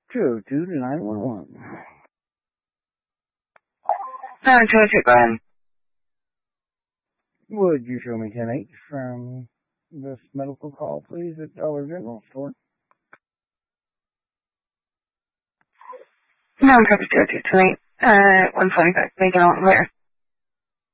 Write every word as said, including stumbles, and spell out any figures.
two two nine one one. nine two two, go ahead. Would you show me ten eight from this medical call, please, at Dollar General store? nine two two two eight, uh, one twenty-five, make it on where?